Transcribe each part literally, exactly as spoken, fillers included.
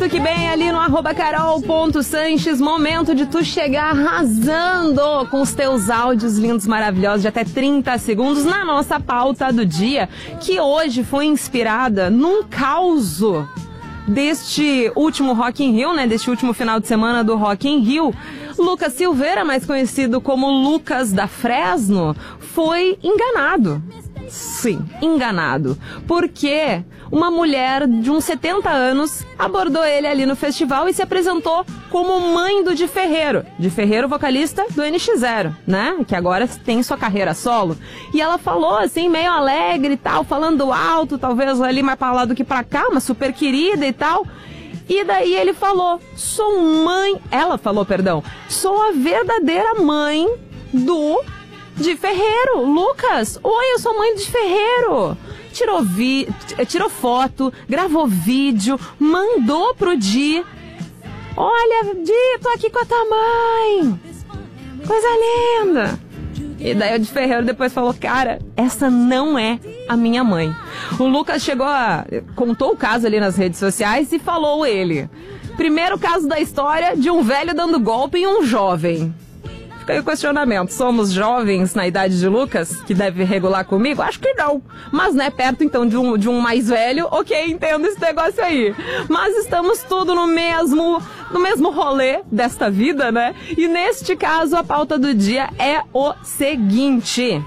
tudo que bem ali no arroba carol.sanches. Momento de tu chegar arrasando com os teus áudios lindos, maravilhosos, de até trinta segundos na nossa pauta do dia, que hoje foi inspirada num causo deste último Rock in Rio, né? Deste último final de semana do Rock in Rio. Lucas Silveira, mais conhecido como Lucas da Fresno, foi enganado. Sim, enganado. Porque uma mulher de uns setenta anos abordou ele ali no festival e se apresentou como mãe do Di Ferreiro. Di Ferreiro, vocalista do N X Zero, né? Que agora tem sua carreira solo. E ela falou assim, meio alegre e tal, falando alto, talvez ali mais pra lá do que pra cá, uma super querida e tal. E daí ele falou, sou mãe... Ela falou, perdão. Sou a verdadeira mãe do Di Ferreiro. Lucas, oi, eu sou mãe do Di Ferreiro. Tirou, vi... Tirou foto, gravou vídeo, mandou pro Di. Olha, Di, tô aqui com a tua mãe. Coisa linda. E daí o Di Ferreiro depois falou, cara, essa não é a minha mãe. O Lucas chegou a... contou o caso ali nas redes sociais e falou ele. Primeiro caso da história de um velho dando golpe em um jovem. Fica aí o questionamento. Somos jovens na idade de Lucas, que deve regular comigo? Acho que não. Mas, né, perto então de um, de um mais velho, ok, entendo esse negócio aí. Mas estamos tudo no mesmo, no mesmo rolê desta vida, né? E neste caso, a pauta do dia é o seguinte.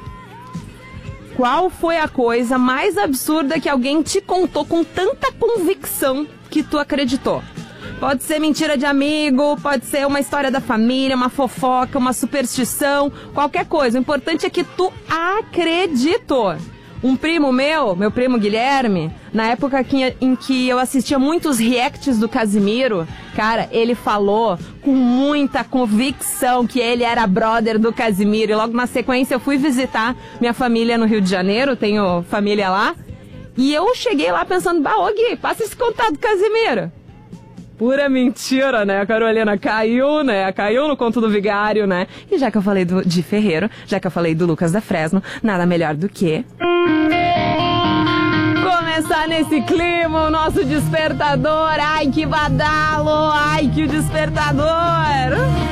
Qual foi a coisa mais absurda que alguém te contou com tanta convicção que tu acreditou? Pode ser mentira de amigo, pode ser uma história da família, uma fofoca, uma superstição, qualquer coisa. O importante é que tu acreditou. Um primo meu, meu primo Guilherme, na época que, em que eu assistia muitos reacts do Casimiro, cara, ele falou com muita convicção que ele era brother do Casimiro. E logo na sequência eu fui visitar minha família no Rio de Janeiro, tenho família lá. E eu cheguei lá pensando, bah, ô Gui, passa esse contato do Casimiro. Pura mentira, né? A Carolina caiu, né? Caiu no conto do vigário, né? E já que eu falei do Di Ferreiro, já que eu falei do Lucas da Fresno, nada melhor do que... começar nesse clima o nosso despertador. Ai, que badalo! Ai, que despertador!